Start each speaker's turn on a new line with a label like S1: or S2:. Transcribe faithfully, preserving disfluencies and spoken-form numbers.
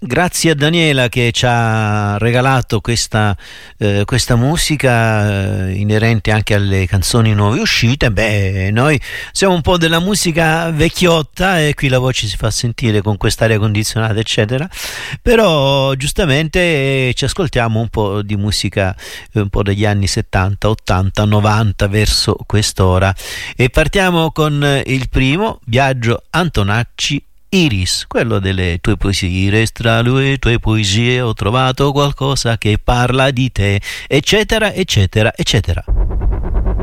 S1: Grazie a Daniela che ci ha regalato questa, eh, questa musica eh, inerente anche alle canzoni nuove uscite. Beh, noi siamo un po' della musica vecchiotta e qui la voce si fa sentire con quest'aria condizionata eccetera, però giustamente eh, ci ascoltiamo un po' di musica eh, un po' degli anni settanta, ottanta, novanta verso quest'ora e partiamo con il primo, Biagio Antonacci, Iris, quello delle tue poesie. Iris, tra le tue poesie ho trovato qualcosa che parla di te, eccetera, eccetera, eccetera.